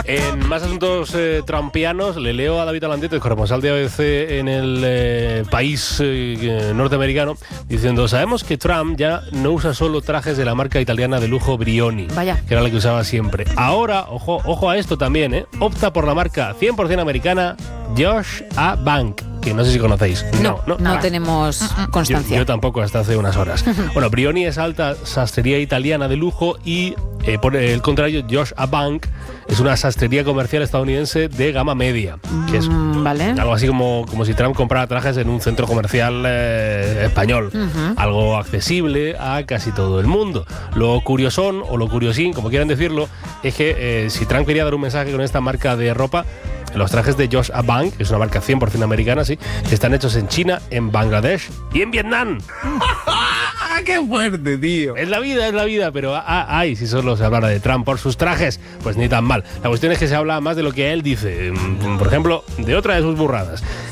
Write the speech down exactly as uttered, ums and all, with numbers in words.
En más asuntos eh, trumpianos, le leo a David Alandiete, el corresponsal de A B C en el eh, país eh, norteamericano, diciendo: sabemos que Trump ya no usa solo trajes de la marca italiana de lujo Brioni, Vaya. que era la que usaba siempre. Ahora, ojo, ojo a esto también, ¿eh? opta por la marca cien por ciento americana Josh A. Bank, que no sé si conocéis. No, no, no Ah. tenemos constancia. Yo, yo tampoco, hasta hace unas horas. Bueno, Brioni es alta sastrería italiana de lujo y, eh, por el contrario, Josh A. Bank es una sastrería comercial estadounidense de gama media, que es Mm, vale. algo así como, como si Trump comprara trajes en un centro comercial eh, español. Ujú. Algo accesible a casi todo el mundo. Lo curiosón, o lo curiosín, como quieran decirlo, es que eh, si Trump quería dar un mensaje con esta marca de ropa, los trajes de Josh A. Bank, que es una marca cien por ciento americana, sí, están hechos en China, en Bangladesh y en Vietnam. ¡Qué fuerte, tío! Es la vida, es la vida, pero ah, ay, si solo se hablara de Trump por sus trajes, pues ni tan mal. La cuestión es que se habla más de lo que él dice, por ejemplo, de otra de sus burradas.